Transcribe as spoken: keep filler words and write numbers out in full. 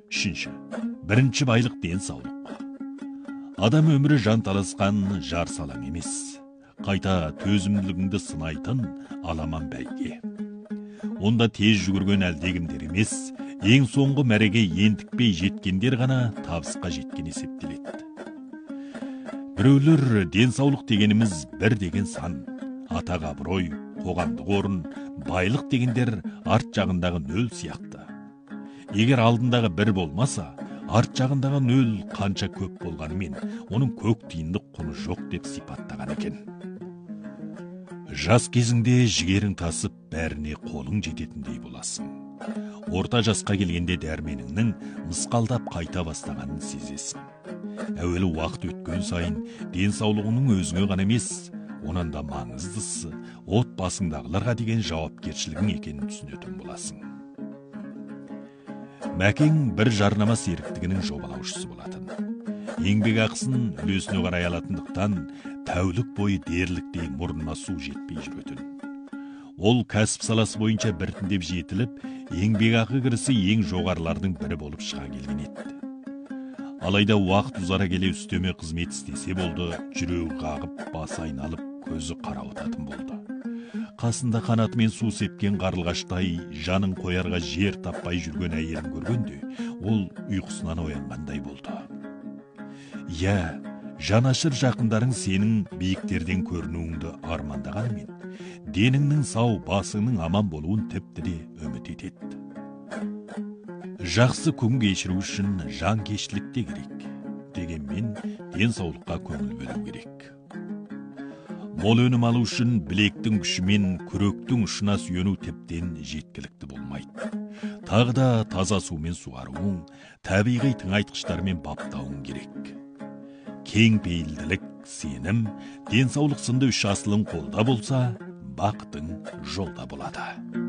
Үшінші, бірінші байлық денсаулық. Адам өмірі жанталасқан жар салаң емес. Қайта төзімділігіңді сынайтын аламан бәйге. Онда тез жүгірген әлдегімдер емес, ең соңғы мәреге ентікпей жеткендер ғана табысқа жеткен есептеледі. Біреулер денсаулық дегеніміз бір деген сан, атақ абырой, қоғамдық орын, байлық дегендер арт жағындағы нөл сияқты. Егер алдындағы бір болмаса, арт жағындағы нөл қанша көп болғанымен, оның көк тиындық құны жоқ деп сипаттаған екен. Жас кезіңде жігерің тасып, бәріне қолың жететіндей боласың. Орта жасқа келгенде дәрменіңнің мысқалдап қайта бастағанын сезесің. Әуелі уақыт өткен сайын денсаулығының өзіңе ғана емес, онан да маңыздысы отбасыңдағыларға деген жауапкершілігің екенін түсінетін боласың. Мәкең бір жарнама серіктігінің жобалаушысы болатын. Еңбек ақысын үлесіне қарай алатындықтан тәулік бойы дерліктей мұрнына су жетпей жүретін. Ол кәсіп саласы бойынша біртіндеп жетіліп, еңбек ақы кірісі ең жоғарылардың бірі болып шыға келген еді. Алайда уақыт ұзара келе үстеме қызмет істесе болды, жүрегі қағып, басы айналып, көзі қарауытатын болды. Қасында қанатымен су сепкен қарлығаштай жанын қоярға жер таппай жүрген әйелін көргенде, ол ұйқысынан оянғандай болды. Я, жанашыр жақындарың сенің биіктерден көрінуіңді армандағанымен, деніңнің сау, басыңның аман болуын тіпті де үміт етеді. Жақсы күн кешіру үшін жан кешілік те керек, дегенмен денсаулыққа көңіл бөлу керек. Мол өнім алу үшін білектің күшімен күректің ұшына сүйену тіптен жеткілікті болмайды. Тағы да таза сумен суаруың, табиғи тыңайтқыштармен баптауың керек. Кең пейілділік, сенім, денсаулық сынды үш асылың қолда болса, бақытың жолда болады.